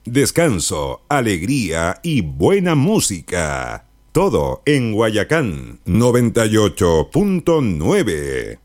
descanso, alegría y buena música. Todo en Guayacán 98.9.